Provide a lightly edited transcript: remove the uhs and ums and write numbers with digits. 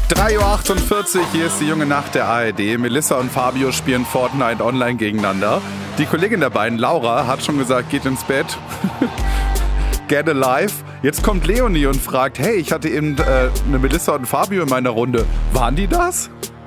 3:48 Uhr, hier ist die junge Nacht der ARD. Melissa und Fabio spielen Fortnite online gegeneinander. Die Kollegin der beiden, Laura, hat schon gesagt, geht ins Bett. Get alive. Jetzt kommt Leonie und fragt, hey, ich hatte eben eine Melissa und Fabio in meiner Runde. Waren die das?